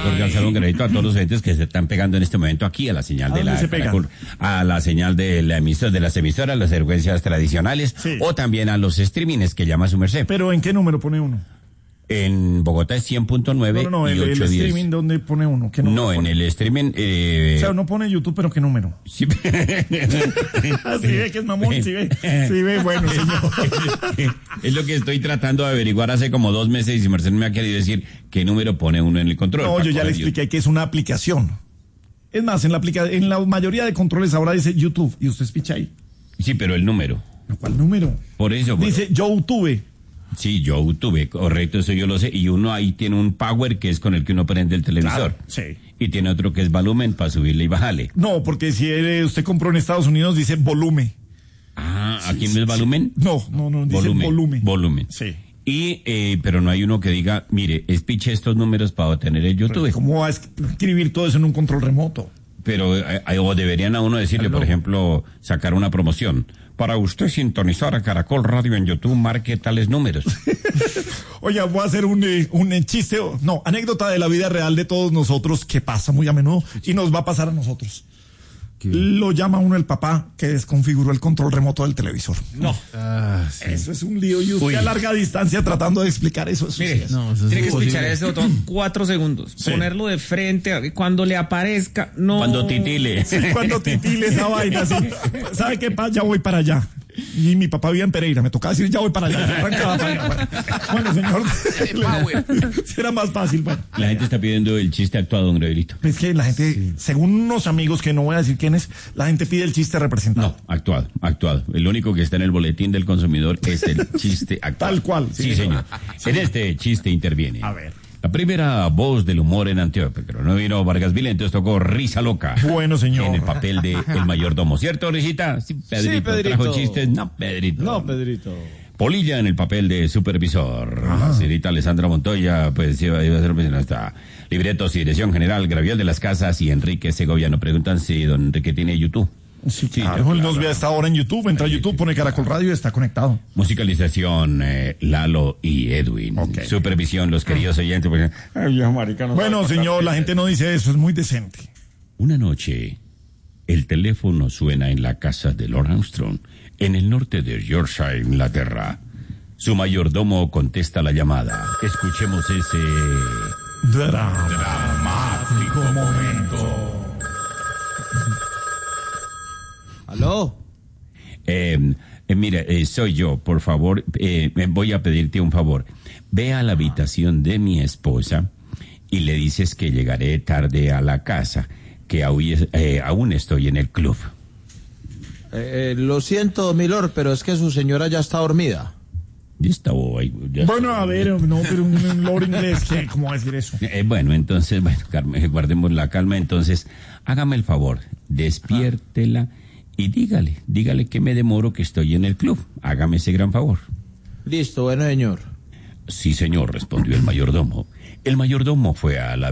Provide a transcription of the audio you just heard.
cordial saludo a todos los oyentes que se están pegando en este momento aquí a la señal de a la señal de la emisora, de las emisoras, las frecuencias tradicionales, sí, o también a los streamings que llama su merced. ¿Pero en qué número pone uno? En Bogotá es 100.9 no, y 810. ¿El streaming dónde pone uno? ¿Qué no, pone? En el streaming... O sea, uno pone YouTube, pero ¿qué número? Sí. Sí ve que es mamón, sí ve, bueno, señor. Es lo que estoy tratando de averiguar hace como 2 meses y si Marcelo me ha querido decir qué número pone uno en el control. No, yo ya le expliqué que es una aplicación. Es más, en la mayoría de controles ahora dice YouTube y usted picha ahí. Sí, pero el número. ¿Cuál número? Por eso. Dice YouTube. Sí, YouTube, correcto, eso yo lo sé. Y uno ahí tiene un power que es con el que uno prende el televisor. Claro, sí. Y tiene otro que es volumen para subirle y bajarle. No, porque si usted compró en Estados Unidos dice volumen. Ah, ¿aquí no es volumen? No, dice volumen. Volumen. Sí. Y, pero no hay uno que diga, mire, espiche estos números para obtener el YouTube. Pero ¿cómo va a escribir todo eso en un control remoto? Pero, o deberían a uno decirle, por ejemplo, sacar una promoción. Para usted sintonizar a Caracol Radio en YouTube, marque tales números. Oye, voy a hacer un chiste, anécdota de la vida real de todos nosotros que pasa muy a menudo y nos va a pasar a nosotros. ¿Qué? Lo llama uno el papá que desconfiguró el control remoto del televisor. No. Sí. Eso es un lío y usted a larga distancia tratando de explicar eso. Mire, tiene que escuchar ese botón 4 segundos, sí, ponerlo de frente, cuando le aparezca, no. Cuando titile. Sí, cuando titile esa vaina, así. ¿Sabe qué pasa? Ya voy para allá. Y mi papá vivía en Pereira, me tocaba decir ya voy para allá. Arrancaba para allá. Bueno, señor, será más fácil. Bueno. La gente está pidiendo el chiste actuado, don Gabrielito. Es que la gente, sí, según unos amigos que no voy a decir quiénes, la gente pide el chiste representado. No, actuado. El único que está en el boletín del consumidor es el chiste actuado. Tal cual. Sí, señor. Sí. En este chiste interviene. A ver. La primera voz del humor en Antioquia, pero no vino Vargas Vila, entonces tocó Risa Loca. Bueno, señor. En el papel de el mayordomo, ¿cierto, Risita? Sí, Pedrito. Sí, Pedrito. ¿Trajo chistes? No, Pedrito. No, Pedrito. Polilla en el papel de supervisor. La señorita Alessandra Montoya, pues iba a ser hasta libretos y dirección general, Graviel de las Casas y Enrique Segovia. Nos preguntan si don Enrique tiene YouTube. Sí, claro, él nos ve a esta hora en YouTube, entra a YouTube, pone Caracol Radio y está conectado. Musicalización, Lalo y Edwin. Okay. Supervisión, los queridos oyentes. Pues, bueno, señor, la gente no dice eso, es muy decente. Una noche, el teléfono suena en la casa de Lord Armstrong, en el norte de Yorkshire, Inglaterra. Su mayordomo contesta la llamada. Escuchemos ese dramático momento. ¿Aló? Mira, soy yo, por favor, voy a pedirte un favor. Ve a la habitación de mi esposa y le dices que llegaré tarde a la casa, que aún estoy en el club. Lo siento, milord, pero es que su señora ya está dormida. Bueno, a ver, no, pero un lord inglés, ¿cómo va a decir eso? Bueno, entonces, guardemos la calma, entonces, hágame el favor, despiértela. Y dígale que me demoro, que estoy en el club. Hágame ese gran favor. Listo, bueno, señor. Sí, señor, respondió el mayordomo. El mayordomo fue a la